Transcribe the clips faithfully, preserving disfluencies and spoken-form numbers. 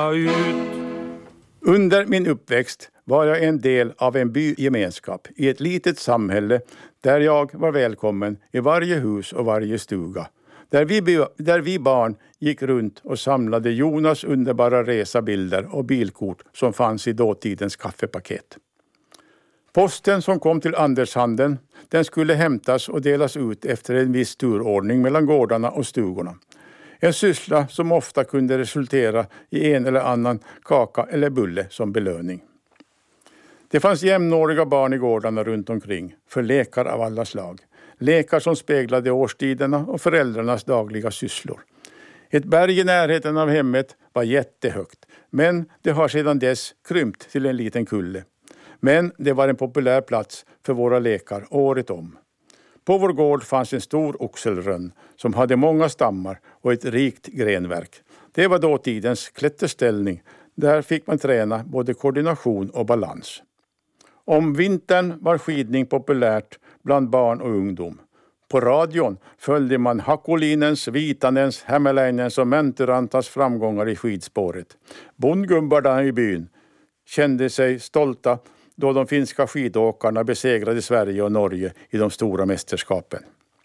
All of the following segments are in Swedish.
leva ut. Under min uppväxt var jag en del av en bygemenskap i ett litet samhälle där jag var välkommen i varje hus och varje stuga. Där vi, där vi barn gick runt och samlade Jonas underbara resabilder och bilkort som fanns i dåtidens kaffepaket. Posten som kom till Andershanden, den skulle hämtas och delas ut efter en viss turordning mellan gårdarna och stugorna. En syssla som ofta kunde resultera i en eller annan kaka eller bulle som belöning. Det fanns jämnåriga barn i gårdarna runt omkring för lekar av alla slag. Lekar som speglade årstiderna och föräldrarnas dagliga sysslor. Ett berg i närheten av hemmet var jättehögt, men det har sedan dess krympt till en liten kulle. Men det var en populär plats för våra lekar året om. På vår gård fanns en stor oxelrönn som hade många stammar och ett rikt grenverk. Det var dåtidens klätterställning. Där fick man träna både koordination och balans. Om vintern var skidning populärt bland barn och ungdom. På radion följde man Hakolinens, Vitanens, Hämäläinens och Mäntyrantas framgångar i skidspåret. Bondgubbarna i byn kände sig stolta då de finska skidåkarna besegrade Sverige och Norge i de stora mästerskapen.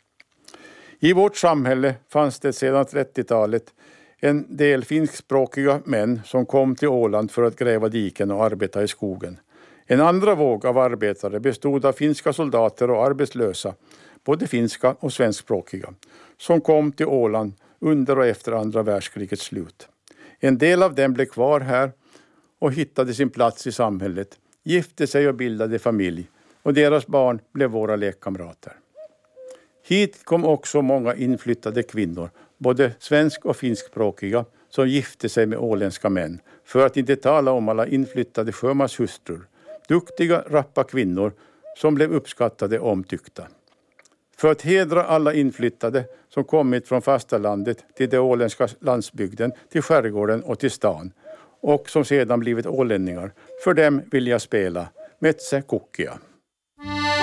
I vårt samhälle fanns det sedan trettiotalet en del finskspråkiga män som kom till Åland för att gräva diken och arbeta i skogen. En andra våg av arbetare bestod av finska soldater och arbetslösa, både finska och svenskspråkiga, som kom till Åland under och efter andra världskrigets slut. En del av dem blev kvar här och hittade sin plats i samhället, gifte sig och bildade familj, och deras barn blev våra lekkamrater. Hit kom också många inflyttade kvinnor, både svensk- och finskspråkiga, som gifte sig med åländska män, för att inte tala om alla inflyttade sjömanshustrur. Duktiga, rappa kvinnor som blev uppskattade och omtyckta. För att hedra alla inflyttade som kommit från fastalandet till den åländska landsbygden, till skärgården och till stan, och som sedan blivit ålänningar, för dem vill jag spela Metse Kukkia.